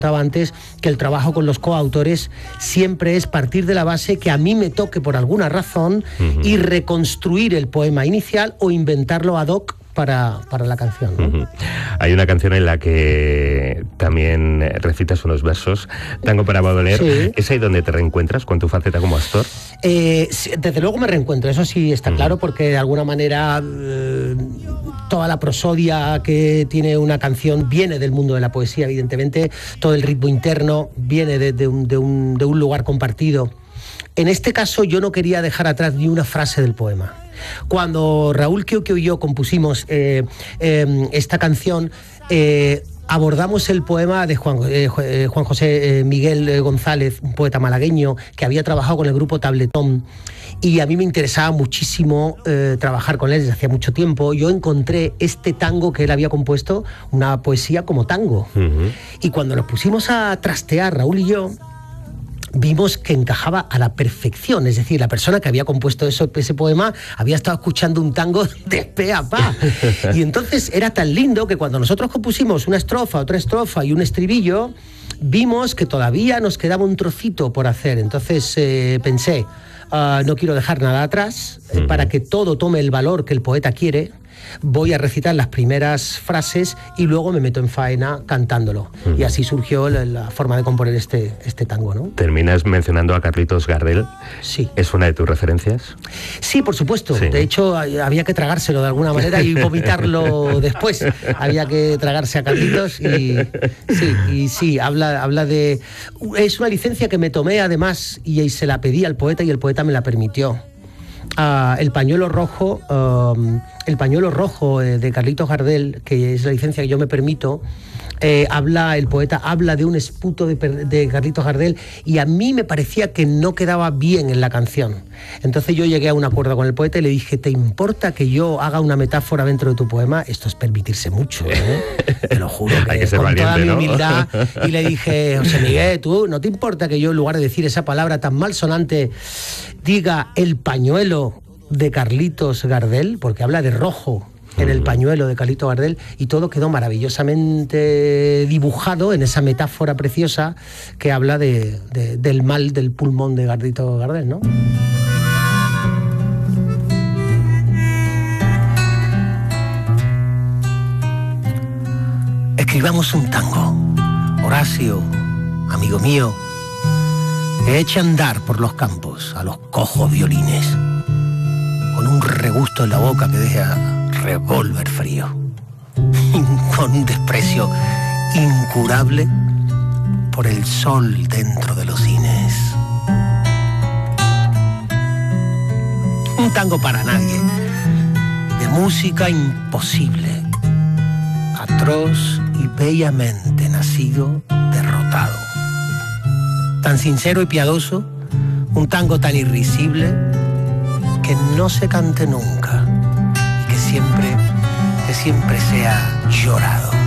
antes, que el trabajo con los coautores siempre es partir de la base que a mí me toque por alguna razón y reconstruir el poema inicial o inventarlo ad hoc para la canción, ¿no? Hay una canción en la que también recitas unos versos, Tango para Baudelaire. Sí. ¿Es ahí donde te reencuentras con tu faceta como actor? Desde luego me reencuentro, eso sí está claro, porque de alguna manera toda la prosodia que tiene una canción viene del mundo de la poesía, evidentemente. Todo el ritmo interno viene de un lugar compartido. En este caso yo no quería dejar atrás ni una frase del poema. Cuando Raúl Kioquio y yo compusimos esta canción, abordamos el poema de Juan José Miguel González, un poeta malagueño que había trabajado con el grupo Tabletón, y a mí me interesaba muchísimo trabajar con él desde hacía mucho tiempo. Yo encontré este tango que él había compuesto, una poesía como tango. Y cuando nos pusimos a trastear, Raúl y yo, vimos que encajaba a la perfección. Es decir, la persona que había compuesto ese poema había estado escuchando un tango de pe a pa. Y entonces era tan lindo que cuando nosotros compusimos una estrofa, otra estrofa y un estribillo, vimos que todavía nos quedaba un trocito por hacer. Entonces pensé, no quiero dejar nada atrás, para que todo tome el valor que el poeta quiere. Voy a recitar las primeras frases y luego me meto en faena cantándolo. Y así surgió la forma de componer este tango, ¿no? Terminas mencionando a Carlitos Gardel. Sí. ¿Es una de tus referencias? Sí, por supuesto. Sí. De hecho, había que tragárselo de alguna manera y vomitarlo después. Había que tragarse a Carlitos y sí, habla de... Es una licencia que me tomé además y se la pedí al poeta y el poeta me la permitió. El pañuelo rojo de Carlitos Gardel, que es la licencia que yo me permito, el poeta habla de un esputo de Carlitos Gardel y a mí me parecía que no quedaba bien en la canción. Entonces yo llegué a un acuerdo con el poeta y le dije, ¿te importa que yo haga una metáfora dentro de tu poema? Esto es permitirse mucho, ¿eh? Te lo juro, que hay que ser con valiente, toda mi ¿no? humildad. Y le dije, José Miguel, ¿tú no te importa que yo, en lugar de decir esa palabra tan malsonante, diga el pañuelo de Carlitos Gardel? Porque habla de rojo en el pañuelo de Carlitos Gardel, y todo quedó maravillosamente dibujado en esa metáfora preciosa que habla del mal del pulmón de Carlitos Gardel, ¿no? Escribamos un tango, Horacio, amigo mío, que eche a andar por los campos a los cojos violines, con un regusto en la boca que deja revólver frío, con un desprecio incurable por el sol dentro de los cines. Un tango para nadie, de música imposible, atroz y bellamente nacido, derrotado. Tan sincero y piadoso, un tango tan irrisible que no se cante nunca y que siempre sea llorado.